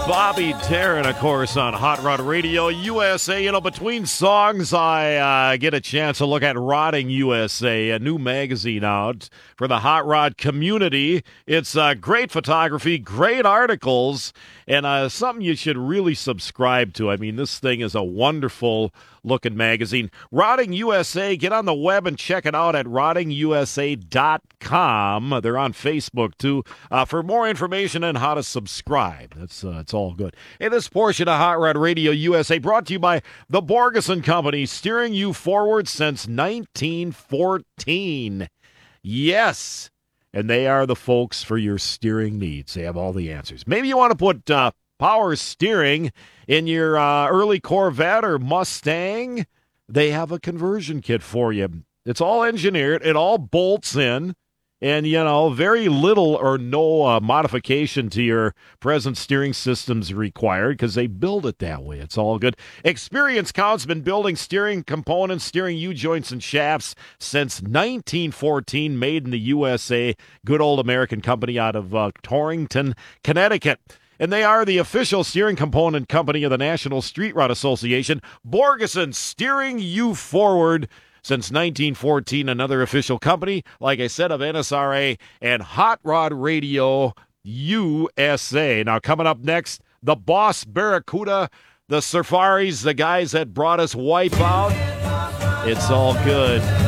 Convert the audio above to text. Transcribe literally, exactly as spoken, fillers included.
Bobby Darin, of course, on Hot Rod Radio U S A. You know, between songs, I uh, get a chance to look at Rodding U S A, a new magazine out for the hot rod community. It's uh, great photography, great articles, and uh, something you should really subscribe to. I mean, this thing is a wonderful looking magazine. Rodding U S A, get on the web and check it out at rodding u s a dot com. They're on Facebook, too, uh, for more information on how to subscribe. That's uh, it's all good. Hey, this portion of Hot Rod Radio U S A brought to you by the Borgeson Company, steering you forward since nineteen fourteen. Yes, and they are the folks for your steering needs. They have all the answers. Maybe you want to put uh, power steering in your uh, early Corvette or Mustang. They have a conversion kit for you. It's all engineered. It all bolts in. And, you know, very little or no uh, modification to your present steering systems required because they build it that way. It's all good. Experience Count's been building steering components, steering U-joints and shafts since nineteen fourteen, made in the U S A. Good old American company out of uh, Torrington, Connecticut. And they are the official steering component company of the National Street Rod Association. Borgeson, steering you forward since nineteen fourteen, another official company, like I said, of N S R A and Hot Rod Radio U S A. Now, coming up next, the Boss Barracuda, the Safaris, the guys that brought us Wipeout. It's all good.